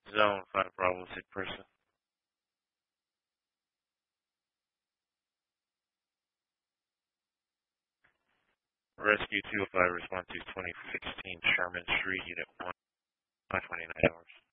Zone 5 Bravo, sick person. Rescue 205, response to 2016 Sherman Street, Unit 1, 29 hours.